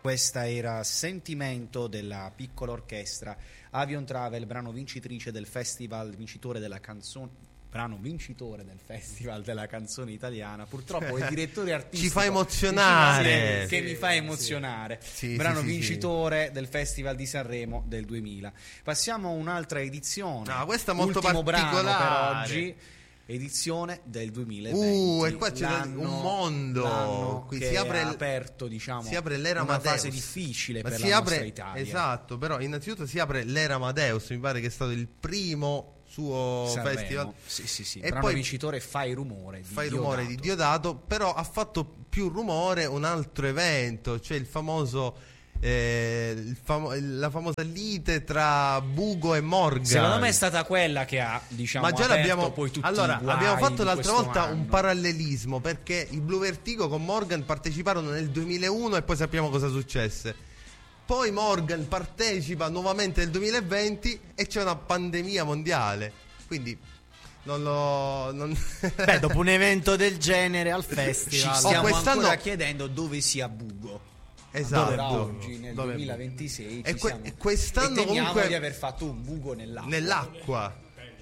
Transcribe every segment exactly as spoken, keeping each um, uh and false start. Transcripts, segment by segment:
Questa era Sentimento della piccola orchestra Avion Travel, brano vincitrice del festival, vincitore della canzone, brano vincitore del festival della canzone italiana. Purtroppo il direttore artistico ci fa emozionare, che sì, mi fa emozionare. Sì, brano sì, sì, vincitore sì. del Festival di Sanremo del duemila. Passiamo a un'altra edizione. Ah, questa è molto Ultimo particolare brano per oggi. Edizione del duemilaventi. Uh, e qua c'è l'anno, un mondo. Qui che si apre ha aperto, diciamo, si apre l'era una Amadeus. fase difficile Ma per si la apre, nostra Italia. Esatto, però innanzitutto si apre l'era Amadeus, mi pare che è stato il primo suo Sanremo. festival. Sì, sì, sì. E brano poi vincitore Fai rumore di Fai Diodato. rumore di Diodato, però ha fatto più rumore un altro evento, cioè il famoso Eh, il famo- la famosa lite tra Bugo e Morgan. Secondo me è stata quella che ha, diciamo, ma già aperto l'abbiamo poi tutti allora i guai abbiamo fatto di l'altra questo volta anno. un parallelismo, perché i Blue Vertigo con Morgan parteciparono nel duemilauno e poi sappiamo cosa successe. Poi Morgan partecipa nuovamente nel duemilaventi e c'è una pandemia mondiale, quindi non lo non... Beh, dopo un evento del genere al Ci festival stiamo Oh, quest'anno- ancora chiedendo dove sia Bugo. esatto. Dove oggi nel Dove- duemilaventisei E ci que- siamo, e quest'anno e temiamo comunque di aver fatto un buco nell'acqua. nell'acqua.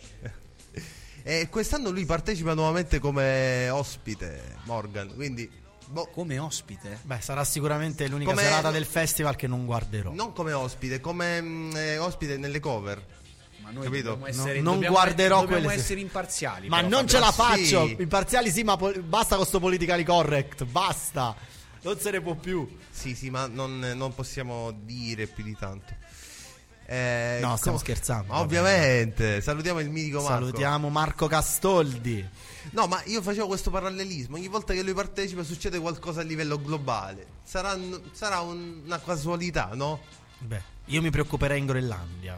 E quest'anno lui partecipa nuovamente come ospite, Morgan, quindi boh, Come ospite? Beh, sarà sicuramente l'unica Come- serata del festival che non guarderò. non come ospite, come mh, eh, ospite nelle cover. Ma noi Capito? dobbiamo essere, non dobbiamo- guarderò dobbiamo quelle se- essere imparziali. Ma però, non Fabio. ce la Sì. faccio. Imparziali sì, ma pol- basta con sto politically correct. Basta. Non se ne può più. Sì, sì, ma non, non possiamo dire più di tanto. Eh, No, stiamo com- scherzando, ma vabbè. ovviamente, salutiamo il mitico Marco. Salutiamo Marco Castoldi. No, ma io facevo questo parallelismo. Ogni volta che lui partecipa succede qualcosa a livello globale. Sarà, sarà un- una casualità, no? Beh, io mi preoccuperei in Groenlandia.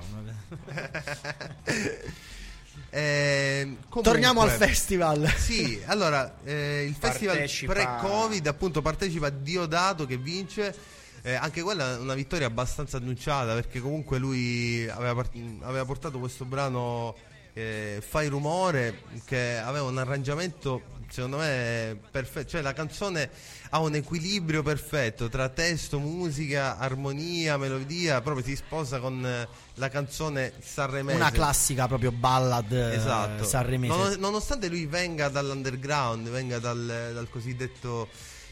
Eh, comunque- Torniamo al festival. Sì, allora eh, il festival Partecipa- pre-Covid, appunto, partecipa Diodato che vince. Eh, anche quella è una vittoria abbastanza annunciata, perché comunque lui aveva, part- aveva portato questo brano eh, Fai rumore, che aveva un arrangiamento secondo me perfetto, cioè la canzone ha un equilibrio perfetto tra testo, musica, armonia, melodia, proprio si sposa con eh, la canzone sanremese. Una classica proprio ballad eh, Esatto. sanremese. Non- nonostante lui venga dall'underground, venga dal, dal cosiddetto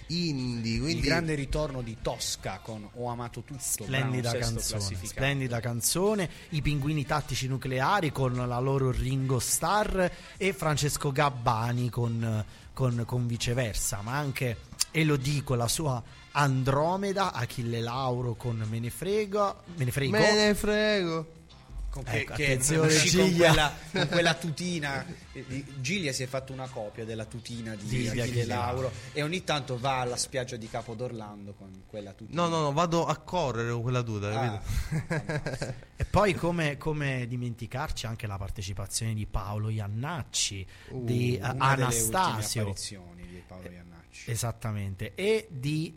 indie, quindi Il grande ritorno di Tosca con Ho amato tutto, Splendida brano sesto canzone, classificato. splendida canzone. I Pinguini Tattici Nucleari con la loro Ringo Starr e Francesco Gabbani con, con, con Viceversa, ma anche, e lo dico, la sua Andromeda, Achille Lauro con Me ne frego, me ne frego. me ne frego. Con che, Ecco, che attenzione, uscì con Giglia. quella, con quella tutina. eh, di- Giglia si è fatto una copia della tutina di, Di- di Achille Achille Lauro e ogni tanto va alla spiaggia di Capodorlando con quella tutina. No, no, no, vado a correre con quella tuta, Ah, capito? E poi come, come dimenticarci anche la partecipazione di Paolo Iannacci, Uh, di eh, una delle ultime Anastasio. apparizioni di Paolo Iannacci. Esattamente, e di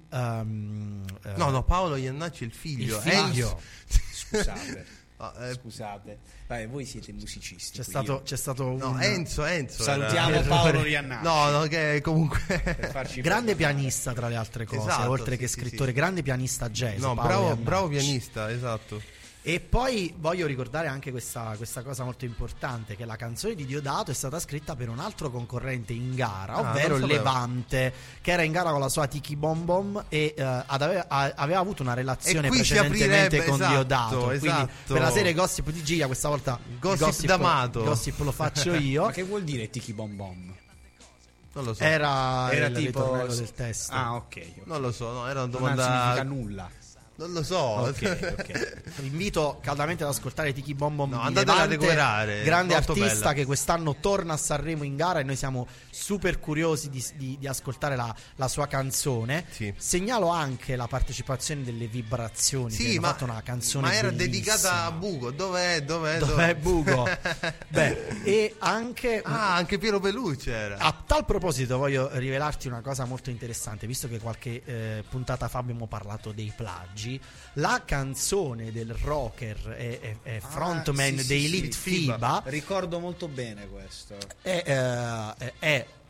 um, eh, No, no, Paolo Iannacci è il il figlio. figlio. Scusate. Ah, eh, Scusate, Vabbè, voi siete musicisti. C'è quindi stato, c'è stato no, un Enzo, Enzo. salutiamo era- Paolo Iannacci. No, no, che comunque. per farci grande perdonare. pianista, tra le altre cose, Esatto, oltre sì, che sì, scrittore, sì. grande pianista jazz. No, Paolo bravo, Iannacci. bravo pianista, esatto. E poi voglio ricordare anche questa, questa cosa molto importante, che la canzone di Diodato è stata scritta per un altro concorrente in gara, Ah, ovvero non sapevo. Levante, che era in gara con la sua Tiki Bom Bom e eh, ad- aveva, a- aveva avuto una relazione E qui ci precedentemente aprirebbe- con esatto, Diodato. Quindi esatto. per la serie Gossip di Giglia questa volta Gossip d'amato. Gossip lo faccio io. Ma che vuol dire Tiki Bom Bom? Non lo so. Era, Era il tipo ritornello del testo. Ah, ok. ok. Non lo so, no, era una Non domanda. significa nulla. Non lo so. Ok, ok. Vi invito caldamente ad ascoltare Tiki Bom Bom No, di andatela a Levante, recuperare, grande molto artista bella. che quest'anno torna a Sanremo in gara e noi siamo super curiosi di, di- di ascoltare la, la sua canzone. Sì. Segnalo anche la partecipazione delle Vibrazioni, che Sì, hanno ma, fatto una canzone ma era bellissima. dedicata a Bugo. Dov'è? Dov'è? Dov'è Bugo? Beh, e anche Ah, anche Piero Pelucci era. a tal proposito voglio rivelarti una cosa molto interessante, visto che qualche eh, puntata fa abbiamo parlato dei plagi. La canzone del rocker e, e- e frontman Ah, sì, dei sì, Lit sì, Fiba Ricordo molto bene questo. è, eh, è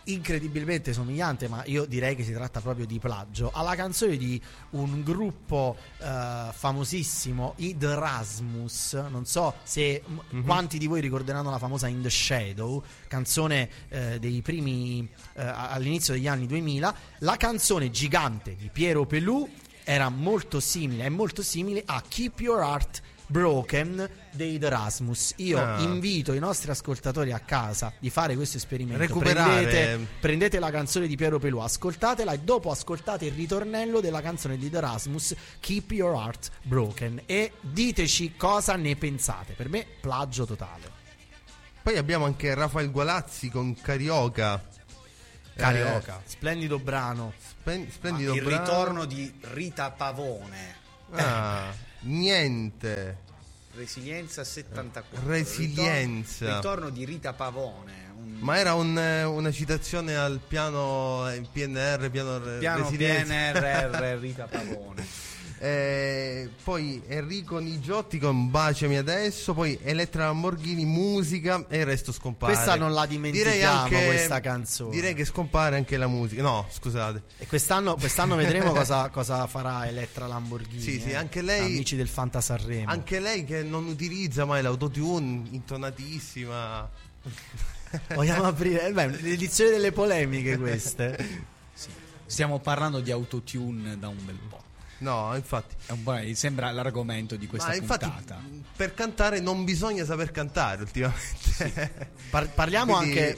incredibilmente somigliante, ma io direi che si tratta proprio di plagio, alla canzone di un gruppo uh, famosissimo, i The Rasmus. Non so se mm-hmm. quanti di voi ricorderanno la famosa In the Shadow, canzone uh, dei primi uh, all'inizio degli anni duemila. La canzone gigante di Piero Pelù era molto simile, è molto simile a Keep Your Heart Broken dei The Rasmus. Io ah. invito i nostri ascoltatori a casa di fare questo esperimento. Recuperare. Prendete, prendete la canzone di Piero Pelù, ascoltatela e dopo ascoltate il ritornello della canzone di The Rasmus, Keep Your Heart Broken, e diteci cosa ne pensate. Per me plagio totale. Poi abbiamo anche Rafael Gualazzi con Carioca. Carioca, eh, splendido brano. Spen- splendido Ma il brano. ritorno di Rita Pavone. Ah, niente. Resilienza settantaquattro. Resilienza. Ritorno, ritorno di Rita Pavone. Un... Ma era un, una citazione al piano P N R, piano, piano P Resilienza. N R R Rita Pavone. Eh, poi Enrico Nigiotti con Baciami adesso, poi Elettra Lamborghini, musica, e il resto scompare. Questa non la dimentichiamo, direi anche, questa canzone. Direi che scompare anche la musica. No, scusate. E quest'anno, quest'anno vedremo cosa, cosa farà Elettra Lamborghini. Sì, sì, eh? anche lei. Amici del Fanta Sanremo. Anche lei che non utilizza mai l'autotune, intonatissima. Vogliamo aprire? Beh, l'edizione delle polemiche queste. Sì. Stiamo parlando di autotune da un bel po'. No, infatti. È un po', sembra l'argomento di questa Ma infatti, puntata. per cantare non bisogna saper cantare ultimamente. Par- parliamo Quindi, anche.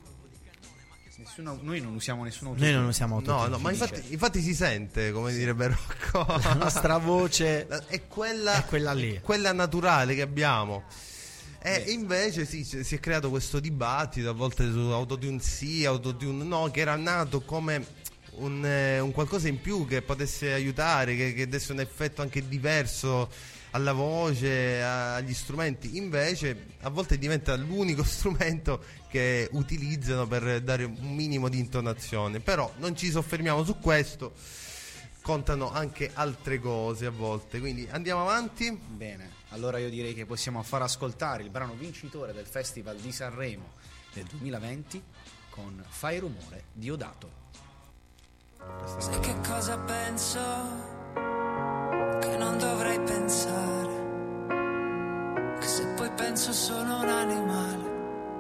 Nessuno, noi non usiamo nessun autotune. Noi non usiamo autotune. No, no, ma infatti, infatti si sente, come direbbe Rocco. La nostra voce è quella, è quella lì. Quella naturale che abbiamo. E Beh. invece sì, si è creato questo dibattito a volte su autotune sì, autotune no, che era nato come un, eh, un qualcosa in più che potesse aiutare, che, che desse un effetto anche diverso alla voce, a, agli strumenti. Invece a volte diventa l'unico strumento che utilizzano per dare un minimo di intonazione. Però non ci soffermiamo su questo, contano anche altre cose a volte. Quindi andiamo avanti. Bene, allora io direi che possiamo far ascoltare il brano vincitore del Festival di Sanremo del duemilaventi con Fai rumore, Diodato. Sai che cosa penso? Che non dovrei pensare, che se poi penso solo una